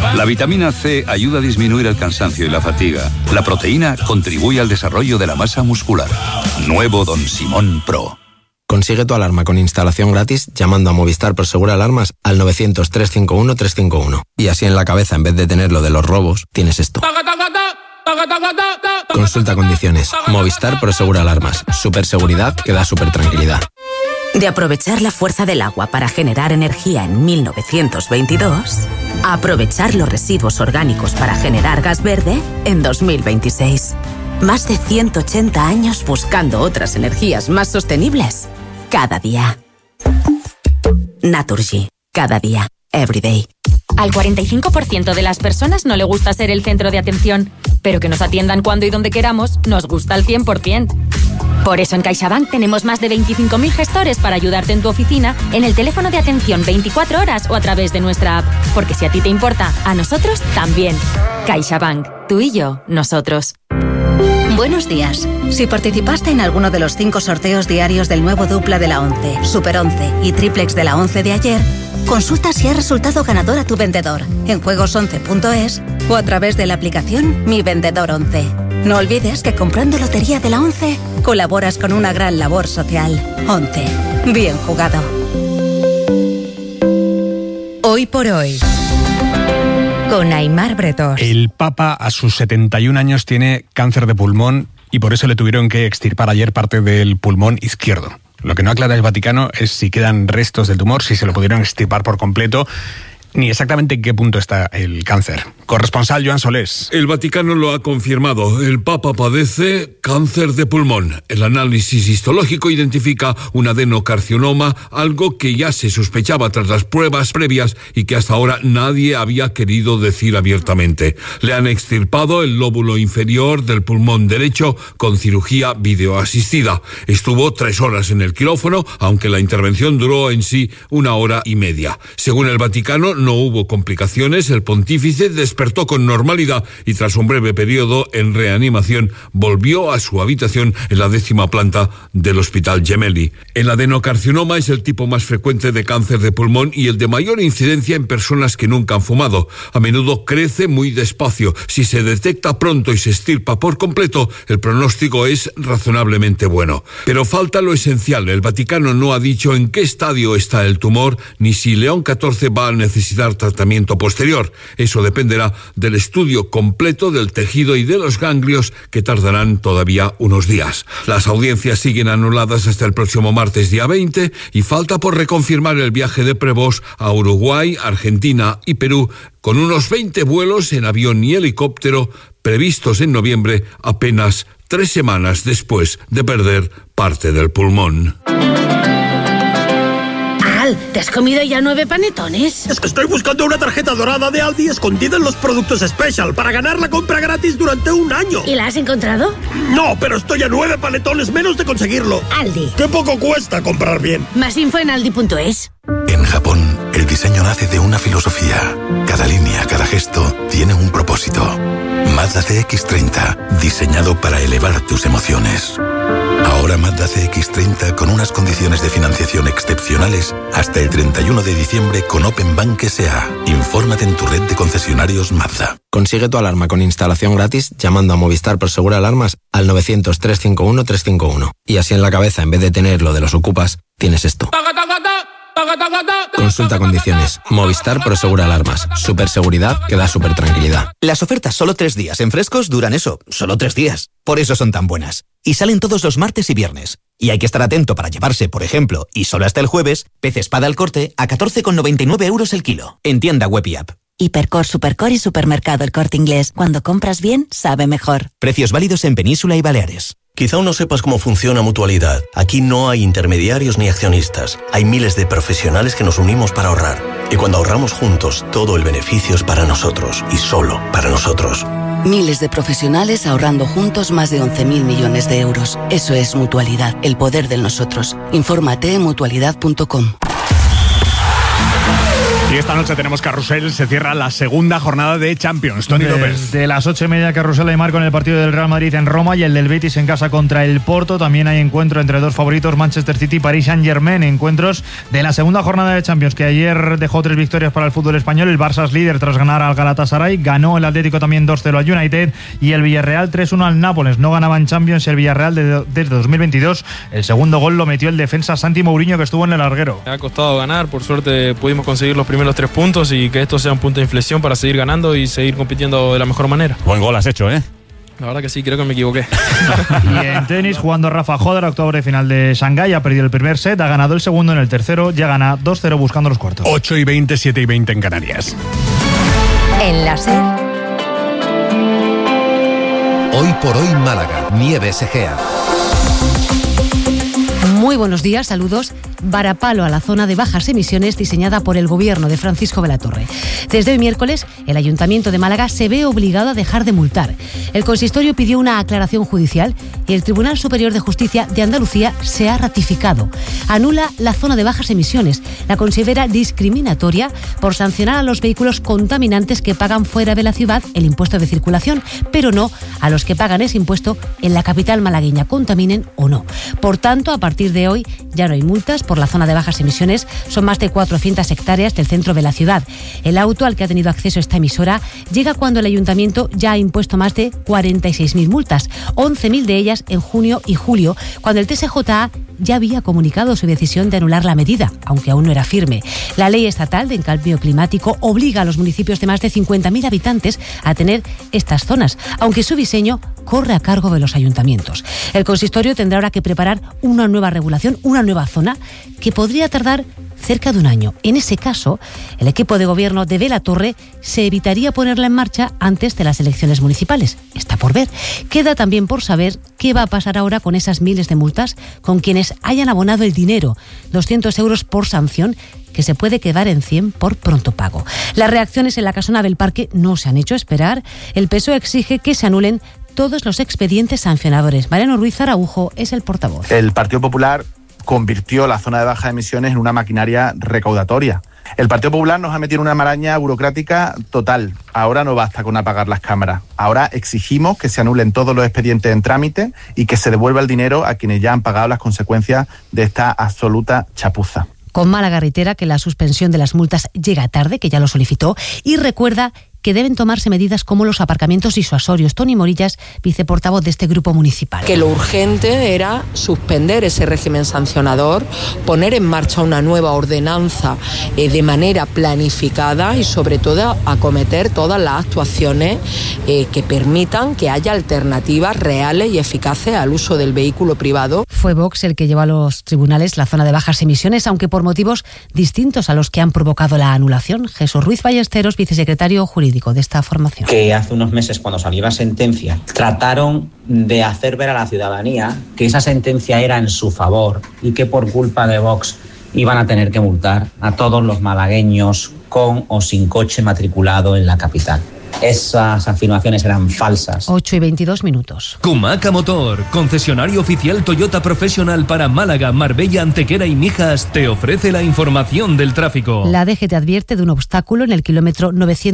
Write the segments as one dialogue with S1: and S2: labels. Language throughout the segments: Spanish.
S1: La vitamina C ayuda a disminuir el cansancio y la fatiga. La proteína contribuye al desarrollo de la masa muscular. Nuevo Don Simón Pro.
S2: Consigue tu alarma con instalación gratis llamando a Movistar Prosegur Alarmas al 900-351-351. Y así en la cabeza, en vez de tener lo de los robos, tienes esto. Consulta condiciones. Movistar Prosegur Alarmas. Superseguridad que da super tranquilidad.
S3: De aprovechar la fuerza del agua para generar energía en 1922, a aprovechar los residuos orgánicos para generar gas verde en 2026. Más de 180 años buscando otras energías más sostenibles. Cada día. Naturgy. Cada día. Everyday.
S4: Al 45% de las personas no le gusta ser el centro de atención, pero que nos atiendan cuando y donde queramos nos gusta al 100%. Por eso en CaixaBank tenemos más de 25.000 gestores para ayudarte en tu oficina, en el teléfono de atención 24 horas o a través de nuestra app. Porque si a ti te importa, a nosotros también. CaixaBank. Tú y yo, nosotros.
S5: Buenos días. Si participaste en alguno de los 5 sorteos diarios del nuevo dupla de la 11, Super 11 y triplex de la 11 de ayer, consulta si ha resultado ganador a tu vendedor en juegos11.es o a través de la aplicación Mi Vendedor 11. No olvides que comprando Lotería de la 11 colaboras con una gran labor social. 11. Bien jugado.
S6: Hoy por hoy, con Aimar Bretos.
S7: El Papa a sus 71 años tiene cáncer de pulmón y por eso le tuvieron que extirpar ayer parte del pulmón izquierdo. Lo que no aclara el Vaticano es si quedan restos del tumor, si se lo pudieron extirpar por completo, ni exactamente en qué punto está el cáncer. Corresponsal Joan Solés.
S8: El Vaticano lo ha confirmado. El Papa padece cáncer de pulmón. El análisis histológico identifica un adenocarcinoma, algo que ya se sospechaba tras las pruebas previas y que hasta ahora nadie había querido decir abiertamente. Le han extirpado el lóbulo inferior del pulmón derecho con cirugía videoasistida. Estuvo 3 horas en el quirófano, aunque la intervención duró en sí 1 hora y media. Según el Vaticano, no hubo complicaciones. El pontífice despertó con normalidad y tras un breve periodo en reanimación volvió a su habitación en la 10ª planta del Hospital Gemelli. El adenocarcinoma es el tipo más frecuente de cáncer de pulmón y el de mayor incidencia en personas que nunca han fumado. A menudo crece muy despacio. Si se detecta pronto y se extirpa por completo, el pronóstico es razonablemente bueno. Pero falta lo esencial. El Vaticano no ha dicho en qué estadio está el tumor ni si León XIV va a necesitar tratamiento posterior. Eso dependerá del estudio completo del tejido y de los ganglios, que tardarán todavía unos días. Las audiencias siguen anuladas hasta el próximo martes día 20 y falta por reconfirmar el viaje de Prevost a Uruguay, Argentina y Perú, con unos 20 vuelos en avión y helicóptero previstos en noviembre, apenas 3 semanas después de perder parte del pulmón.
S9: ¿Te has comido ya 9 panetones?
S10: Es que estoy buscando una tarjeta dorada de Aldi escondida en los productos Special para ganar la compra gratis durante 1 año.
S9: ¿Y la has encontrado?
S10: No, pero estoy a 9 panetones menos de conseguirlo.
S9: Aldi.
S10: ¡Qué poco cuesta comprar bien!
S9: Más info en aldi.es.
S11: En Japón, el diseño nace de una filosofía. Cada línea, cada gesto tiene un propósito. Mazda CX-30, diseñado para elevar tus emociones. Ahora Mazda CX-30 con unas condiciones de financiación excepcionales hasta el 31 de diciembre con Open Bank S.A. Infórmate en tu red de concesionarios Mazda.
S2: Consigue tu alarma con instalación gratis llamando a Movistar Prosegur Alarmas al 900-351-351. Y así en la cabeza, en vez de tener lo de los ocupas, tienes esto. Consulta condiciones. Movistar Prosegur Alarmas. Superseguridad que da super tranquilidad.
S12: Las ofertas solo 3 días en Frescos duran eso, solo 3 días. Por eso son tan buenas. Y salen todos los martes y viernes. Y hay que estar atento para llevarse, por ejemplo, y solo hasta el jueves, pez espada al corte a 14,99 € el kilo. En tienda web y app.
S3: Hipercor, Supercor y Supermercado El Corte Inglés. Cuando compras bien, sabe mejor.
S12: Precios válidos en Península y Baleares.
S13: Quizá aún no sepas cómo funciona Mutualidad. Aquí no hay intermediarios ni accionistas. Hay miles de profesionales que nos unimos para ahorrar. Y cuando ahorramos juntos, todo el beneficio es para nosotros y solo para nosotros.
S14: Miles de profesionales ahorrando juntos más de 11.000 millones de euros. Eso es Mutualidad, el poder del nosotros. Infórmate en mutualidad.com.
S7: Y esta noche tenemos carrusel, se cierra la segunda jornada de Champions. Toni López.
S15: De las 8:30 carrusel Aymar con el partido del Real Madrid en Roma y el del Betis en casa contra el Porto. También hay encuentro entre dos favoritos, Manchester City y Paris Saint-Germain. Encuentros de la segunda jornada de Champions, que ayer dejó 3 victorias para el fútbol español. El Barça es líder tras ganar al Galatasaray. Ganó el Atlético también 2-0 al United y el Villarreal 3-1 al Nápoles. No ganaba en Champions el Villarreal desde 2022. El segundo gol lo metió el defensa Santi Mourinho, que estuvo en el larguero.
S16: Me ha costado ganar, por suerte pudimos conseguir los primeros 3 puntos y que esto sea un punto de inflexión para seguir ganando y seguir compitiendo de la mejor manera.
S17: Buen gol has hecho, ¿eh?
S16: La verdad que sí, creo que me equivoqué.
S15: Y en tenis, jugando Rafa Joder, octavo de final de Shanghái, ha perdido el primer set, ha ganado el segundo en el tercero, ya gana 2-0 buscando los cuartos.
S7: 8:20, 7:20 en Canarias.
S6: En la SER.
S18: Hoy por hoy Málaga, Nieves Egea.
S19: Muy buenos días, saludos. Varapalo a la zona de bajas emisiones diseñada por el gobierno de Francisco de la Torre. Desde hoy miércoles, el Ayuntamiento de Málaga se ve obligado a dejar de multar. El consistorio pidió una aclaración judicial y el Tribunal Superior de Justicia de Andalucía se ha ratificado. Anula la zona de bajas emisiones, la considera discriminatoria por sancionar a los vehículos contaminantes que pagan fuera de la ciudad el impuesto de circulación, pero no a los que pagan ese impuesto en la capital malagueña, contaminen o no. Por tanto, a partir de hoy ya no hay multas por la zona de bajas emisiones. Son más de 400 hectáreas del centro de la ciudad. El auto al que ha tenido acceso esta emisora llega cuando el ayuntamiento ya ha impuesto más de 46.000 multas, 11.000 de ellas en junio y julio, cuando el TSJA ya había comunicado su decisión de anular la medida, aunque aún no era firme. La ley estatal de cambio climático obliga a los municipios de más de 50.000 habitantes a tener estas zonas, aunque su diseño corre a cargo de los ayuntamientos. El consistorio tendrá ahora que preparar una nueva regulación, una nueva zona, que podría tardar cerca de un año. En ese caso, el equipo de gobierno de la Torre se evitaría ponerla en marcha antes de las elecciones municipales. Está por ver. Queda también por saber qué va a pasar ahora con esas miles de multas con quienes hayan abonado el dinero, 200 euros por sanción, que se puede quedar en 100 por pronto pago. Las reacciones en la casona del Parque no se han hecho esperar. El PSOE exige que se anulen todos los expedientes sancionadores. Mariano Ruiz Araujo es el portavoz.
S20: El Partido Popular convirtió la zona de bajas emisiones en una maquinaria recaudatoria. El Partido Popular nos ha metido en una maraña burocrática total. Ahora no basta con apagar las cámaras. Ahora exigimos que se anulen todos los expedientes en trámite y que se devuelva el dinero a quienes ya han pagado las consecuencias de esta absoluta chapuza.
S19: Con Málaga reitera que la suspensión de las multas llega tarde, que ya lo solicitó, y recuerda que deben tomarse medidas como los aparcamientos disuasorios. Toni Morillas, viceportavoz de este grupo municipal.
S21: Que lo urgente era suspender ese régimen sancionador, poner en marcha una nueva ordenanza de manera planificada y sobre todo acometer todas las actuaciones que permitan que haya alternativas reales y eficaces al uso del vehículo privado.
S19: Fue Vox el que llevó a los tribunales la zona de bajas emisiones, aunque por motivos distintos a los que han provocado la anulación. Jesús Ruiz Ballesteros, vicesecretario jurídico de esta formación.
S22: Que hace unos meses, cuando salió la sentencia, trataron de hacer ver a la ciudadanía que esa sentencia era en su favor y que por culpa de Vox iban a tener que multar a todos los malagueños con o sin coche matriculado en la capital. Esas afirmaciones eran falsas.
S19: 8:22.
S23: Kumaca Motor, concesionario oficial Toyota Professional para Málaga, Marbella, Antequera y Mijas, te ofrece la información del tráfico.
S19: La DGT advierte de un obstáculo en el kilómetro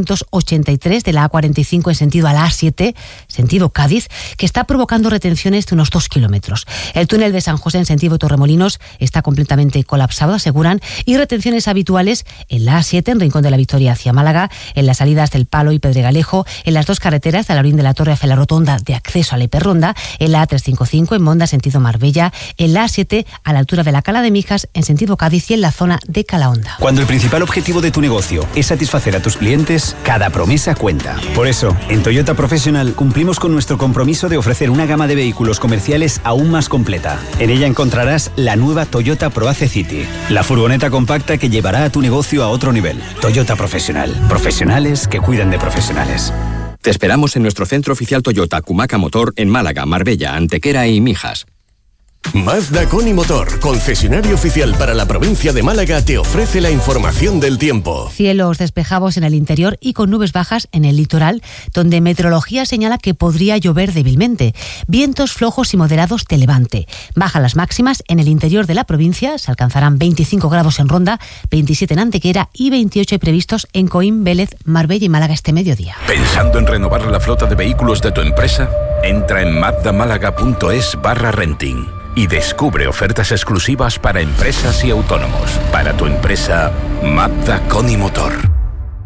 S19: 983 de la A45 en sentido a la A7, sentido Cádiz, que está provocando retenciones de unos 2 kilómetros. El túnel de San José en sentido Torremolinos está completamente colapsado, aseguran, y retenciones habituales en la A7 en Rincón de la Victoria hacia Málaga, en las salidas del Palo y Pedregalejo, en las dos carreteras de Alaurín de la Torre hacia la rotonda de acceso a la Hiperronda, en la A355 en Monda sentido Marbella, en la A7 a la altura de la Cala de Mijas en sentido Cádiz y en la zona de Calahonda.
S24: Cuando el principal objetivo de tu negocio es satisfacer a tus clientes, cada promesa cuenta. Por eso, en Toyota Professional cumplimos con nuestro compromiso de ofrecer una gama de vehículos comerciales aún más completa. En ella encontrarás la nueva Toyota ProAce City, la furgoneta compacta que llevará a tu negocio a otro nivel. Toyota Professional, profesionales que cuidan de profesionales.
S25: Te esperamos en nuestro centro oficial Toyota Kumaca Motor en Málaga, Marbella, Antequera y Mijas.
S1: Mazda Conimotor, concesionario oficial para la provincia de Málaga, te ofrece la información del tiempo.
S19: Cielos despejados en el interior y con nubes bajas en el litoral, donde meteorología señala que podría llover débilmente. Vientos flojos y moderados de levante. Bajan las máximas en el interior de la provincia, se alcanzarán 25 grados en Ronda, 27 en Antequera y 28 previstos en Coín, Vélez, Marbella y Málaga este mediodía.
S4: ¿Pensando en renovar la flota de vehículos de tu empresa? Entra en mazdamálaga.es/renting y descubre ofertas exclusivas para empresas y autónomos. Para tu empresa, Mazda Conimotor.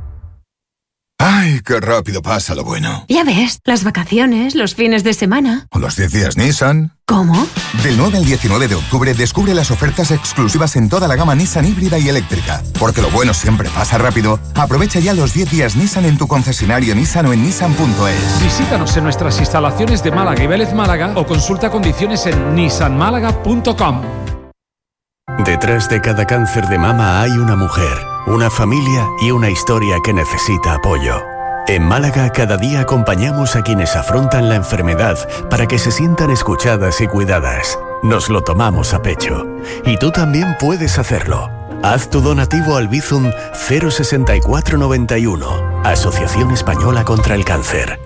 S5: ¡Ay, qué rápido pasa lo bueno!
S17: Ya ves, las vacaciones, los fines de semana.
S5: ¿O los 10 días Nissan?
S17: ¿Cómo?
S5: Del 9 al 19 de octubre descubre las ofertas exclusivas en toda la gama Nissan híbrida y eléctrica. Porque lo bueno siempre pasa rápido. Aprovecha ya los 10 días Nissan en tu concesionario Nissan o en nissan.es.
S25: Visítanos en nuestras instalaciones de Málaga y Vélez Málaga o consulta condiciones en nissanmálaga.com.
S1: Detrás de cada cáncer de mama hay una mujer, una familia y una historia que necesita apoyo. En Málaga cada día acompañamos a quienes afrontan la enfermedad para que se sientan escuchadas y cuidadas. Nos lo tomamos a pecho. Y tú también puedes hacerlo. Haz tu donativo al Bizum 06491, Asociación Española contra el Cáncer.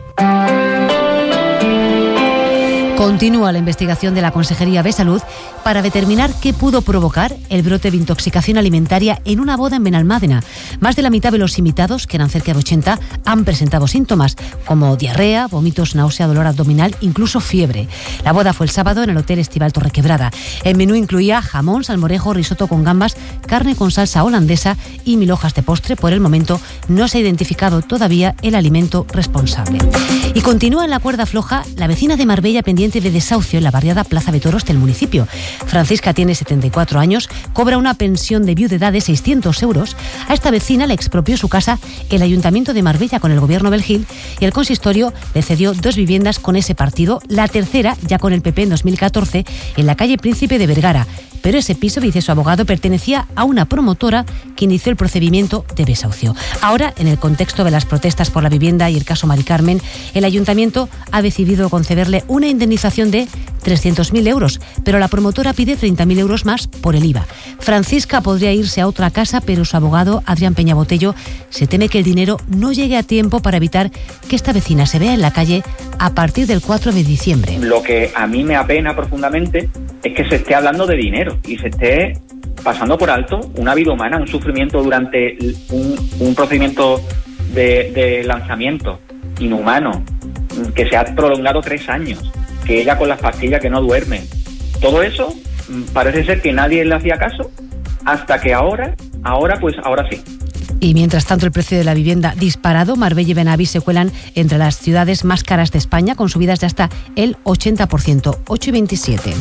S19: Continúa la investigación de la Consejería de Salud para determinar qué pudo provocar el brote de intoxicación alimentaria en una boda en Benalmádena. Más de la mitad de los invitados, que eran cerca de 80, han presentado síntomas como diarrea, vómitos, náusea, dolor abdominal, incluso fiebre. La boda fue el sábado en el Hotel Estival Torrequebrada. El menú incluía jamón, salmorejo, risotto con gambas, carne con salsa holandesa y 1000 hojas de postre. Por el momento no se ha identificado todavía el alimento responsable. Y continúa en la cuerda floja la vecina de Marbella pendiente de desahucio en la barriada Plaza de Toros del municipio. Francisca tiene 74 años, cobra una pensión de viudedad de 600 euros. A esta vecina le expropió su casa el Ayuntamiento de Marbella con el Gobierno del Gil y el consistorio le cedió 2 viviendas con ese partido, la tercera ya con el PP en 2014 en la calle Príncipe de Vergara. Pero ese piso, dice su abogado, pertenecía a una promotora que inició el procedimiento de desahucio. Ahora, en el contexto de las protestas por la vivienda y el caso Mari Carmen, el Ayuntamiento ha decidido concederle una indemnización de 300.000 euros, pero la promotora pide 30.000 euros más por el IVA. Francisca podría irse a otra casa, pero su abogado, Adrián Peñabotello, se teme que el dinero no llegue a tiempo para evitar que esta vecina se vea en la calle a partir del 4 de diciembre.
S26: Lo que a mí me apena profundamente es que se esté hablando de dinero y se esté pasando por alto una vida humana, un sufrimiento durante un procedimiento de lanzamiento inhumano que se ha prolongado 3 años, que ella con las pastillas que no duerme. Todo eso parece ser que nadie le hacía caso hasta que ahora sí.
S19: Y mientras tanto, el precio de la vivienda disparado. Marbella y Benavís se cuelan entre las ciudades más caras de España, con subidas de hasta el 80%, 8,27.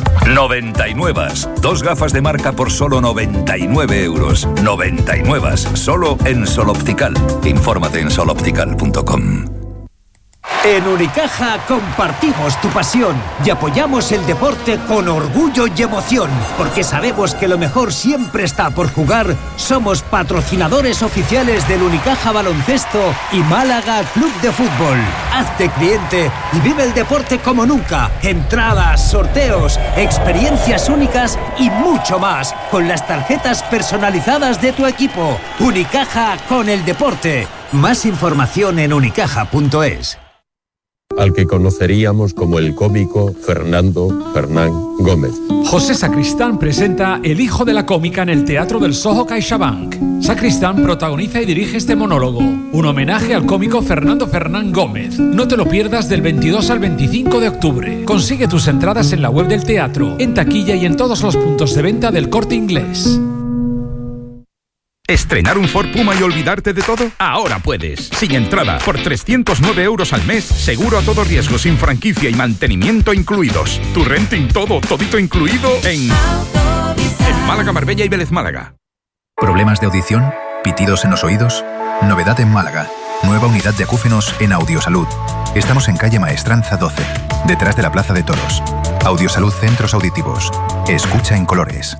S27: 99. 2 gafas de marca por solo 99 euros. 99, solo en Sol Optical. Infórmate en soloptical.com.
S28: En Unicaja compartimos tu pasión y apoyamos el deporte con orgullo y emoción, porque sabemos que lo mejor siempre está por jugar. Somos patrocinadores oficiales del Unicaja Baloncesto y Málaga Club de Fútbol. Hazte cliente y vive el deporte como nunca. Entradas, sorteos, experiencias únicas y mucho más con las tarjetas personalizadas de tu equipo. Unicaja con el deporte. Más información en unicaja.es.
S29: Al que conoceríamos como el cómico Fernando Fernán Gómez.
S25: José Sacristán presenta El hijo de la cómica en el Teatro del Soho CaixaBank. Sacristán protagoniza y dirige este monólogo, un homenaje al cómico Fernando Fernán Gómez. No te lo pierdas del 22 al 25 de octubre. Consigue tus entradas en la web del teatro, en taquilla y en todos los puntos de venta del Corte Inglés.
S30: ¿Estrenar un Ford Puma y olvidarte de todo? Ahora puedes. Sin entrada, por 309 euros al mes, seguro a todo riesgo, sin franquicia y mantenimiento incluidos. Tu renting todito incluido en Málaga, Marbella y Vélez Málaga.
S31: ¿Problemas de audición? ¿Pitidos en los oídos? Novedad en Málaga. Nueva unidad de acúfenos en Audiosalud. Estamos en calle Maestranza 12, detrás de la Plaza de Toros. Audiosalud Centros Auditivos. Escucha en colores.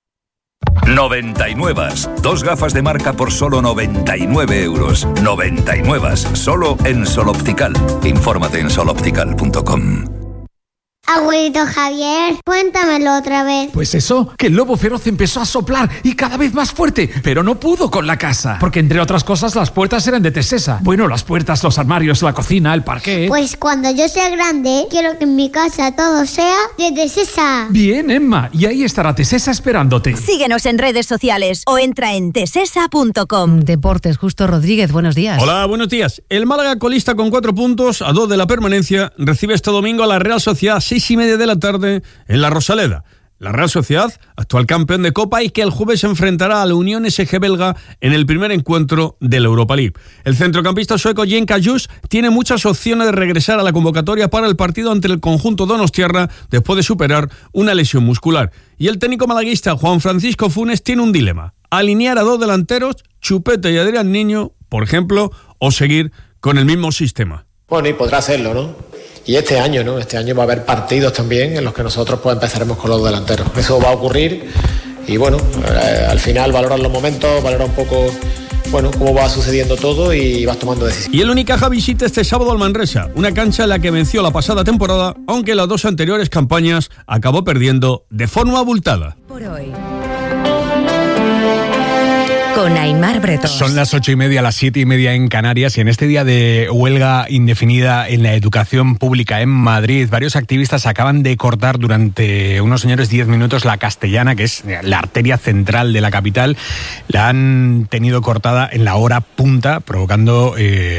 S27: 99. 2 gafas de marca por solo 99 euros. 99, solo en Sol Optical. Infórmate en soloptical.com.
S2: Abuelito Javier, cuéntamelo otra vez.
S25: Pues eso, que el lobo feroz empezó a soplar y cada vez más fuerte, pero no pudo con la casa, porque entre otras cosas las puertas eran de Tesesa. Bueno, las puertas, los armarios, la cocina, el parquet.
S2: Pues cuando yo sea grande, quiero que en mi casa todo sea de Tesesa.
S25: Bien, Emma, y ahí estará Tesesa esperándote.
S6: Síguenos en redes sociales o entra en tesesa.com.
S19: Deportes, Justo Rodríguez, buenos días.
S3: Hola, buenos días. El Málaga, colista con 4 puntos, a 2 de la permanencia, recibe este domingo a la Real Sociedad 6:30 de la tarde en la Rosaleda. La Real Sociedad, actual campeón de Copa, y que el jueves se enfrentará a la Unión SG belga en el primer encuentro de la Europa League. El centrocampista sueco Jen Kajus tiene muchas opciones de regresar a la convocatoria para el partido ante el conjunto donostiarra después de superar una lesión muscular. Y el técnico malaguista Juan Francisco Funes tiene un dilema: alinear a 2 delanteros, Chupete y Adrián Niño, por ejemplo, o seguir con el mismo sistema.
S8: Bueno, y podrá hacerlo, ¿no? Y este año, ¿no? Este año va a haber partidos también en los que nosotros pues empezaremos con los delanteros. Eso va a ocurrir y bueno, al final valoras los momentos, valora un poco, bueno, cómo va sucediendo todo y vas tomando decisiones.
S3: Y el Unicaja visita este sábado al Manresa, una cancha en la que venció la pasada temporada, aunque en las 2 anteriores campañas acabó perdiendo de forma abultada.
S6: Por hoy, con Aimar Bretón.
S7: Son las 8:30, las 7:30 en Canarias, y en este día de huelga indefinida en la educación pública en Madrid, varios activistas acaban de cortar durante unos señores 10 minutos la Castellana, que es la arteria central de la capital. La han tenido cortada en la hora punta, provocando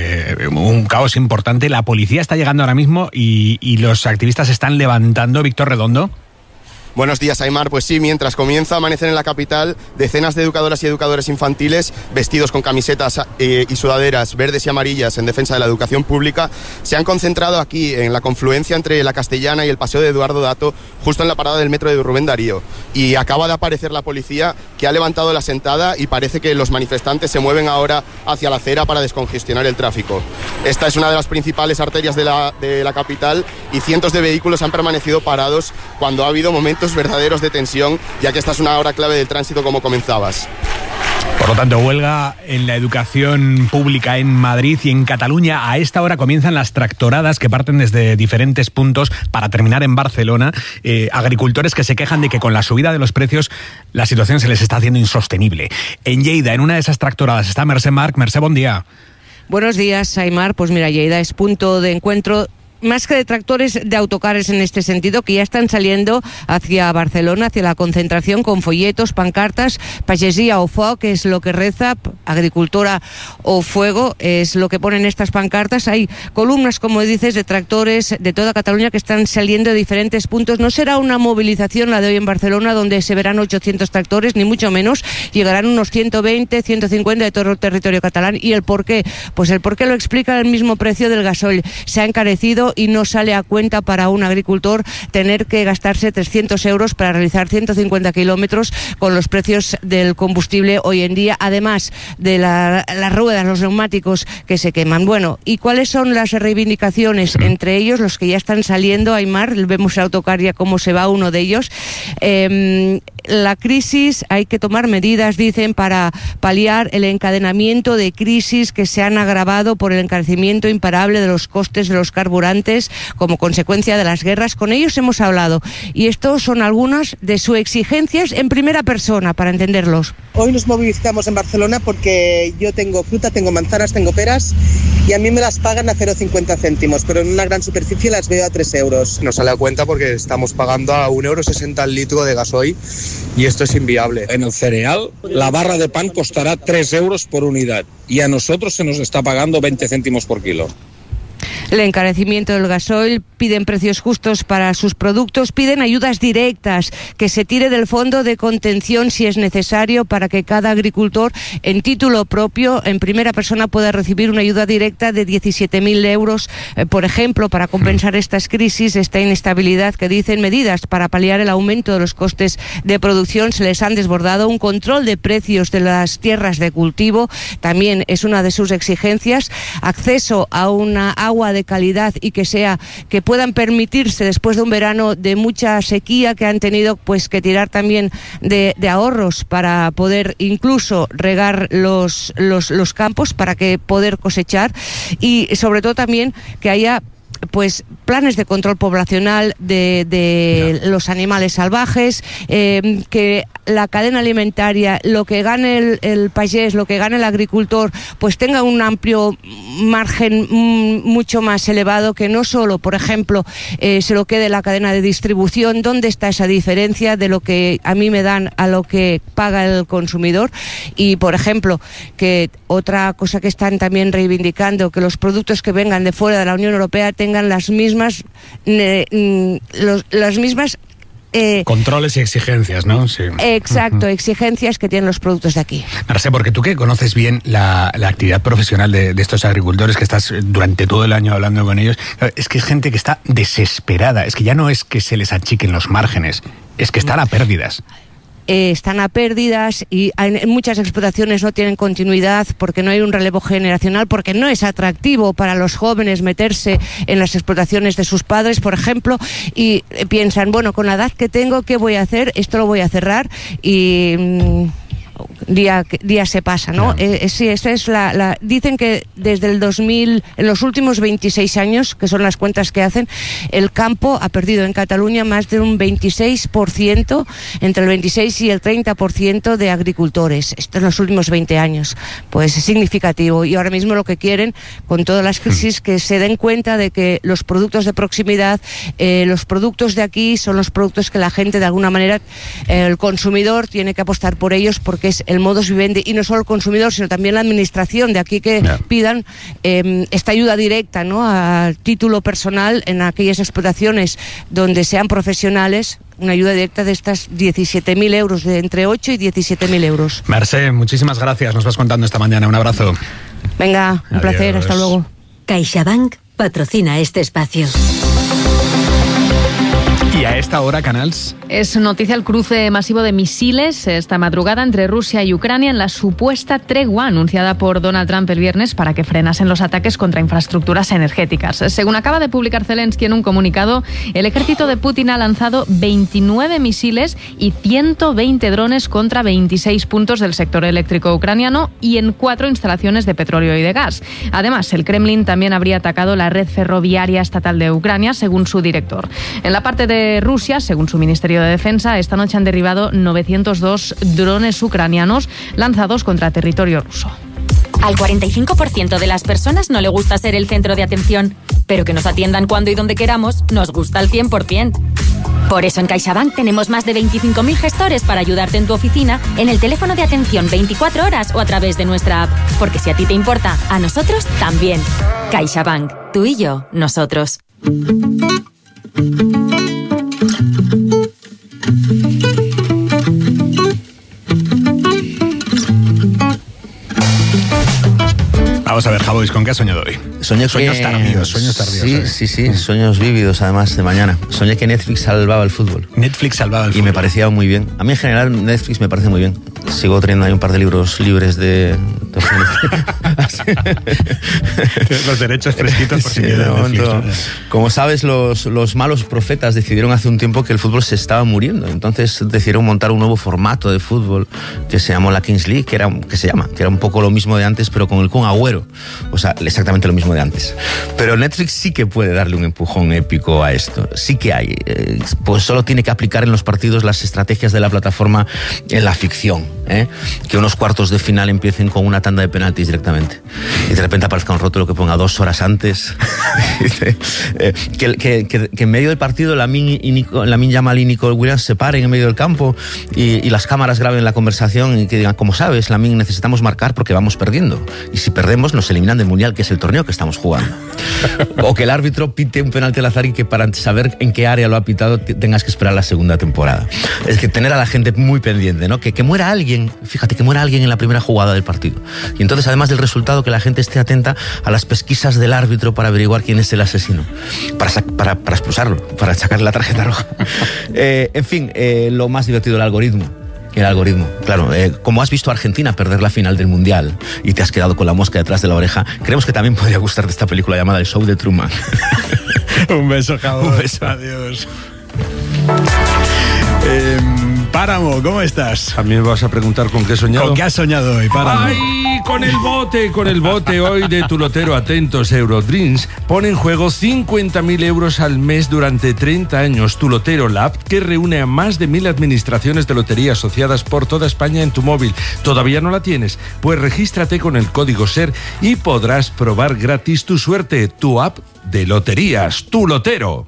S7: un caos importante. La policía está llegando ahora mismo y los activistas están levantando. Víctor Redondo.
S9: Buenos días, Aimar. Pues sí, mientras comienza a amanecer en la capital, decenas de educadoras y educadores infantiles, vestidos con camisetas y sudaderas verdes y amarillas en defensa de la educación pública, se han concentrado aquí en la confluencia entre la Castellana y el Paseo de Eduardo Dato, justo en la parada del metro de Rubén Darío. Y acaba de aparecer la policía, que ha levantado la sentada, y parece que los manifestantes se mueven ahora hacia la acera para descongestionar el tráfico. Esta es una de las principales arterias de la capital, y cientos de vehículos han permanecido parados cuando ha habido momentos verdaderos de tensión, ya que esta es una hora clave del tránsito, como comenzabas.
S7: Por lo tanto, huelga en la educación pública en Madrid y en Cataluña. A esta hora comienzan las tractoradas que parten desde diferentes puntos para terminar en Barcelona. Agricultores que se quejan de que con la subida de los precios la situación se les está haciendo insostenible. En Lleida, en una de esas tractoradas, está Mercè Marc. Mercè, buen día.
S10: Buenos días, Aimar. Pues mira, Lleida es punto de encuentro más que de tractores, de autocares en este sentido, que ya están saliendo hacia Barcelona, hacia la concentración, con folletos, pancartas, pagesia o foc, que es lo que reza, agricultora o fuego, es lo que ponen estas pancartas. Hay columnas, como dices, de tractores de toda Cataluña que están saliendo de diferentes puntos. No será una movilización la de hoy en Barcelona, donde se verán 800 tractores, ni mucho menos. Llegarán unos 120, 150 de todo el territorio catalán. ¿Y el por qué? Pues el por qué lo explica el mismo precio del gasoil. Se ha encarecido y no sale a cuenta para un agricultor tener que gastarse 300 euros para realizar 150 kilómetros con los precios del combustible hoy en día, además de las ruedas, los neumáticos que se queman. Bueno, ¿y cuáles son las reivindicaciones? Entre ellos, los que ya están saliendo, Aimar, vemos el autocar ya cómo se va uno de ellos. La crisis, hay que tomar medidas, dicen, para paliar el encadenamiento de crisis que se han agravado por el encarecimiento imparable de los costes de los carburantes como consecuencia de las guerras. Con ellos hemos hablado y estos son algunas de sus exigencias en primera persona, para entenderlos.
S11: Hoy nos movilizamos en Barcelona porque yo tengo fruta, tengo manzanas, tengo peras y a mí me las pagan a 0,50 céntimos, pero en una gran superficie las veo a 3 euros.
S12: Nos sale a cuenta porque estamos pagando a 1,60 € el litro de gasoil y esto es inviable.
S13: En el cereal, la barra de pan costará 3 euros por unidad y a nosotros se nos está pagando 20 céntimos por kilo.
S10: El encarecimiento del gasoil, piden precios justos para sus productos, piden ayudas directas, que se tire del fondo de contención si es necesario para que cada agricultor en título propio, en primera persona, pueda recibir una ayuda directa de 17.000 euros, por ejemplo, para compensar estas crisis, esta inestabilidad que dicen. Medidas para paliar el aumento de los costes de producción se les han desbordado. Un control de precios de las tierras de cultivo también es una de sus exigencias. Acceso a una agua de calidad y que puedan permitirse, después de un verano de mucha sequía, que han tenido pues que tirar también de ahorros para poder incluso regar los campos, para que poder cosechar, y sobre todo también que haya pues planes de control poblacional de los animales salvajes, que la cadena alimentaria, lo que gane el payés, lo que gane el agricultor, pues tenga un amplio margen mucho más elevado, que no solo, por ejemplo, se lo quede la cadena de distribución. ¿Dónde está esa diferencia de lo que a mí me dan a lo que paga el consumidor? Y, por ejemplo, que otra cosa que están también reivindicando, que los productos que vengan de fuera de la Unión Europea tengan las mismas
S7: controles y exigencias, ¿no? Sí.
S10: Exacto, exigencias que tienen los productos de aquí.
S7: Marce, porque tú que conoces bien la actividad profesional de estos agricultores, que estás durante todo el año hablando con ellos, es que es gente que está desesperada. Es que ya no es que se les achiquen los márgenes, es que están a pérdidas.
S10: Están a pérdidas y en muchas explotaciones no tienen continuidad porque no hay un relevo generacional, porque no es atractivo para los jóvenes meterse en las explotaciones de sus padres, por ejemplo, y piensan, bueno, con la edad que tengo, ¿qué voy a hacer? Esto lo voy a cerrar y... día se pasa, ¿no? Sí, esa es dicen que desde el 2000, en los últimos 26 años, que son las cuentas que hacen, el campo ha perdido en Cataluña más de un 26%, entre el 26 y el 30% de agricultores. Esto en los últimos 20 años. Pues es significativo. Y ahora mismo lo que quieren, con todas las crisis, que se den cuenta de que los productos de proximidad, los productos de aquí, son los productos que la gente, de alguna manera, el consumidor tiene que apostar por ellos, porque es el modus vivendi, y no solo el consumidor, sino también la administración de aquí, que pidan esta ayuda directa, ¿no?, a título personal en aquellas explotaciones donde sean profesionales, una ayuda directa de estas 17.000 euros, de entre 8 y 17.000 euros.
S7: Marce, muchísimas gracias, nos vas contando esta mañana, un abrazo.
S10: Venga, un placer, hasta luego.
S4: CaixaBank patrocina este espacio.
S7: Y a esta hora, Canals.
S14: Es noticia el cruce masivo de misiles esta madrugada entre Rusia y Ucrania en la supuesta tregua anunciada por Donald Trump el viernes para que frenasen los ataques contra infraestructuras energéticas. Según acaba de publicar Zelensky en un comunicado, el ejército de Putin ha lanzado 29 misiles y 120 drones contra 26 puntos del sector eléctrico ucraniano y en 4 instalaciones de petróleo y de gas. Además, el Kremlin también habría atacado la red ferroviaria estatal de Ucrania, según su director. En la parte de Rusia, según su Ministerio de Defensa, esta noche han derribado 902 drones ucranianos lanzados contra territorio ruso.
S15: Al 45% de las personas no le gusta ser el centro de atención, pero que nos atiendan cuando y donde queramos nos gusta al 100%. Por eso en CaixaBank tenemos más de 25.000 gestores para ayudarte en tu oficina, en el teléfono de atención 24 horas o a través de nuestra app. Porque si a ti te importa, a nosotros también. CaixaBank, tú y yo, nosotros.
S7: Vamos a ver, Javois, ¿con qué has soñado hoy?
S16: Sueños
S7: tardíos.
S16: Sí, sueños vívidos, además, de mañana. Soñé que Netflix salvaba el fútbol. Y me parecía muy bien. A mí, en general, Netflix me parece muy bien. Sigo teniendo ahí un par de libros libres de
S7: los derechos fresquitos por si quieres Netflix.
S16: Como sabes, los malos profetas decidieron hace un tiempo que el fútbol se estaba muriendo. Entonces decidieron montar un nuevo formato de fútbol que se llamó la Kings League, que era un poco lo mismo de antes, pero con el Kun Agüero. O sea, exactamente lo mismo de antes. Pero Netflix sí que puede darle un empujón épico a esto. Sí que hay. Pues solo tiene que aplicar en los partidos las estrategias de la plataforma en la ficción. Que unos cuartos de final empiecen con una tanda de penaltis directamente. Y de repente aparezca un rótulo que ponga 2 horas antes. que en medio del partido Lamine Yamal y Nico Williams se paren en medio del campo y las cámaras graben la conversación y que digan, como sabes, Lamine, necesitamos marcar porque vamos perdiendo. Y si perdemos, nos eliminan del Mundial, que es el torneo que estamos jugando. O que el árbitro pite un penalti al azar y que para saber en qué área lo ha pitado tengas que esperar la segunda temporada. Es que tener a la gente muy pendiente, ¿no? Que muera alguien, fíjate, que muera alguien en la primera jugada del partido. Y entonces, además del resultado, que la gente esté atenta a las pesquisas del árbitro para averiguar quién es el asesino, para expulsarlo, para sacarle la tarjeta roja. En fin, lo más divertido, el algoritmo. Claro, como has visto a Argentina perder la final del Mundial y te has quedado con la mosca detrás de la oreja, creemos que también podría gustarte esta película llamada El Show de Truman.
S7: Un beso, Javo.
S16: Un beso.
S7: Adiós. Páramo, ¿cómo estás?
S3: ¿A mí me vas a preguntar con qué he soñado?
S7: ¿Con qué has soñado hoy, Páramo?
S3: ¡Ay! Con el bote hoy de tu lotero. Atentos, Eurodreams pone en juego 50.000 euros al mes durante 30 años. Tu lotero, la app que reúne a más de 1.000 administraciones de lotería asociadas por toda España en tu móvil. ¿Todavía no la tienes? Pues regístrate con el código SER y podrás probar gratis tu suerte. Tu app de loterías, tu lotero.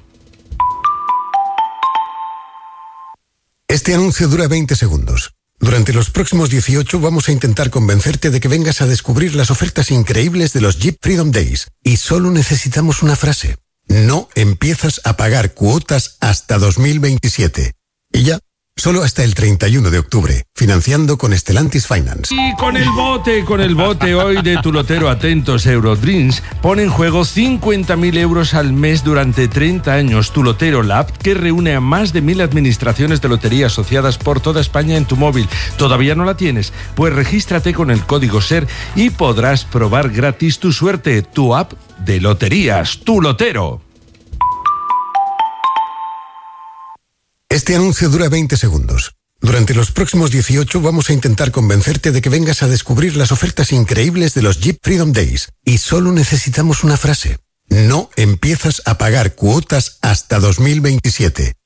S1: Este anuncio dura 20 segundos. Durante los próximos 18 vamos a intentar convencerte de que vengas a descubrir las ofertas increíbles de los Jeep Freedom Days. Y solo necesitamos una frase. No empiezas a pagar cuotas hasta 2027. Y ya, solo hasta el 31 de octubre, financiando con Stellantis Finance.
S3: Y con el bote hoy de tu lotero. Atentos, Eurodreams pone en juego 50.000 euros al mes durante 30 años. Tu lotero, la app que reúne a más de 1.000 administraciones de lotería asociadas por toda España en tu móvil. ¿Todavía no la tienes? Pues regístrate con el código SER y podrás probar gratis tu suerte. Tu app de loterías, tu lotero.
S1: Este anuncio dura 20 segundos. Durante los próximos 18 vamos a intentar convencerte de que vengas a descubrir las ofertas increíbles de los Jeep Freedom Days. Y solo necesitamos una frase. No empiezas a pagar cuotas hasta 2027.